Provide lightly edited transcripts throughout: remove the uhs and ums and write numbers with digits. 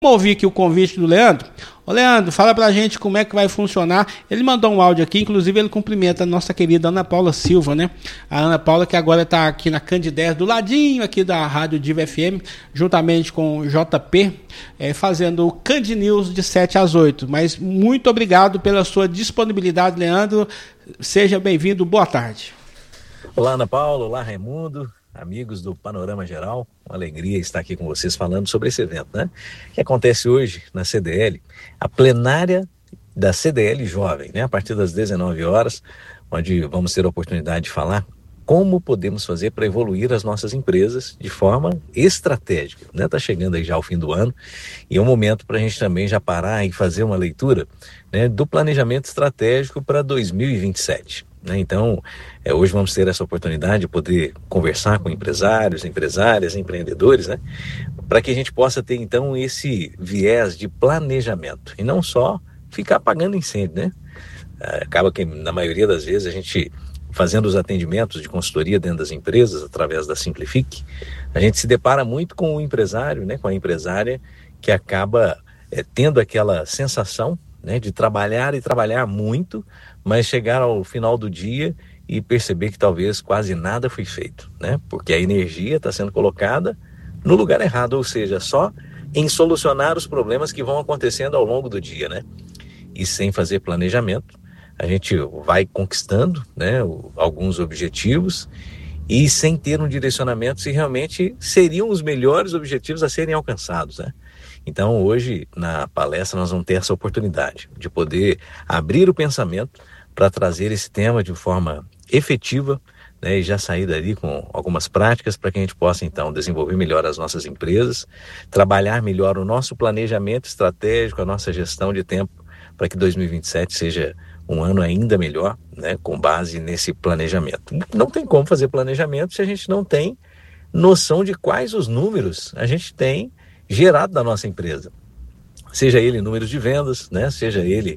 Vamos ouvir aqui o convite do Leandro. Ô Leandro, fala pra gente como é que vai funcionar. Ele mandou um áudio aqui, inclusive ele cumprimenta a nossa querida Ana Paula Silva, né? A Ana Paula que agora tá aqui na Candidez, do ladinho aqui da Rádio Diva FM, juntamente com o JP, fazendo o Cand News de 7 às 8. Mas muito obrigado pela sua disponibilidade, Leandro. Seja bem-vindo, boa tarde. Olá, Ana Paula, olá, Raimundo. Amigos do Panorama Geral, uma alegria estar aqui com vocês falando sobre esse evento, né? Que acontece hoje na CDL, a plenária da CDL Jovem, né? A partir das 19 horas, onde vamos ter a oportunidade de falar como podemos fazer para evoluir as nossas empresas de forma estratégica, né? Está chegando aí já o fim do ano e é um momento para a gente também já parar e fazer uma leitura, né, do planejamento estratégico para 2027. Então, hoje vamos ter essa oportunidade de poder conversar com empresários, empresárias, empreendedores, né? Para que a gente possa ter, então, esse viés de planejamento e não só ficar apagando incêndio, né? Acaba que, na maioria das vezes, a gente, fazendo os atendimentos de consultoria dentro das empresas, através da Simplifique, a gente se depara muito com o empresário, né? Com a empresária que acaba tendo aquela sensação, né, de trabalhar e trabalhar muito, mas chegar ao final do dia e perceber que talvez quase nada foi feito, né? Porque a energia está sendo colocada no lugar errado, ou seja, só em solucionar os problemas que vão acontecendo ao longo do dia, né? E sem fazer planejamento, a gente vai conquistando, né, alguns objetivos e sem ter um direcionamento se realmente seriam os melhores objetivos a serem alcançados, né? Então hoje na palestra nós vamos ter essa oportunidade de poder abrir o pensamento para trazer esse tema de forma efetiva, né, e já sair dali com algumas práticas para que a gente possa então desenvolver melhor as nossas empresas, trabalhar melhor o nosso planejamento estratégico, a nossa gestão de tempo para que 2027 seja um ano ainda melhor, né, com base nesse planejamento. Não tem como fazer planejamento se a gente não tem noção de quais os números a gente tem gerado da nossa empresa, seja ele números de vendas, né? Seja ele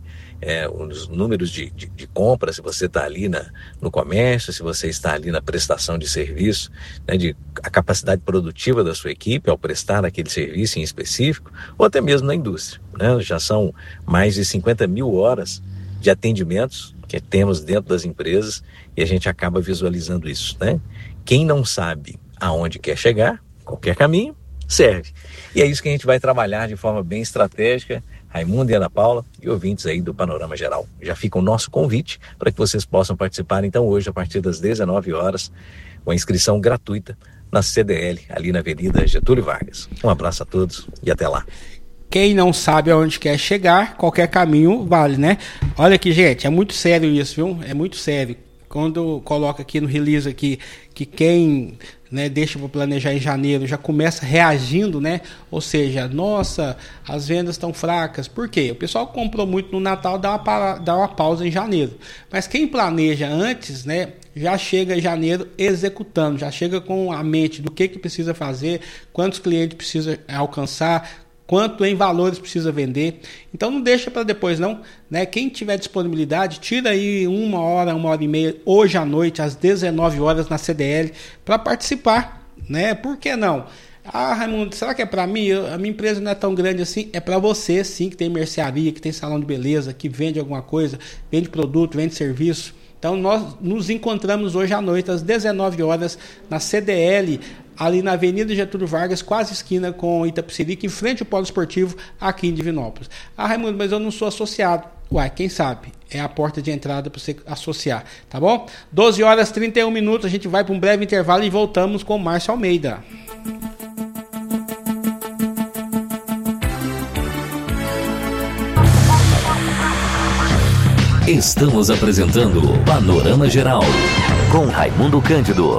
os números de compra, se você está ali no comércio, se você está ali na prestação de serviço, né? A capacidade produtiva da sua equipe ao prestar aquele serviço em específico, ou até mesmo na indústria, né? Já são mais de 50 mil horas de atendimentos que temos dentro das empresas e a gente acaba visualizando isso, né? Quem não sabe aonde quer chegar, qualquer caminho serve. E é isso que a gente vai trabalhar de forma bem estratégica, Raimundo e Ana Paula e ouvintes aí do Panorama Geral. Já fica o nosso convite para que vocês possam participar então hoje a partir das 19 horas, com a inscrição gratuita na CDL, ali na Avenida Getúlio Vargas. Um abraço a todos e até lá. Quem não sabe aonde quer chegar, qualquer caminho vale, né? Olha aqui, gente, é muito sério isso, viu? É muito sério. Quando coloca aqui no release aqui que quem, né, deixa para planejar em janeiro já começa reagindo, né? Ou seja, nossa, as vendas estão fracas. Por quê? O pessoal comprou muito no Natal, dá uma pausa em janeiro. Mas quem planeja antes, né, já chega em janeiro executando, já chega com a mente do que precisa fazer, quantos clientes precisa alcançar, quanto em valores precisa vender. Então não deixa para depois não, né? Quem tiver disponibilidade, tira aí uma hora e meia, hoje à noite, às 19 horas na CDL, para participar, né? Por que não? Ah, Raimundo, será que é para mim? A minha empresa não é tão grande assim. É para você, sim, que tem mercearia, que tem salão de beleza, que vende alguma coisa, vende produto, vende serviço. Então nós nos encontramos hoje à noite, às 19 horas, na CDL, ali na Avenida Getúlio Vargas, quase esquina com Itapecerica, em frente ao Polo Esportivo, aqui em Divinópolis. Ah, Raimundo, mas eu não sou associado. Uai, quem sabe? É a porta de entrada para você associar, tá bom? 12 horas e 31 minutos, a gente vai para um breve intervalo e voltamos com o Márcio Almeida. Estamos apresentando Panorama Geral com Raimundo Cândido.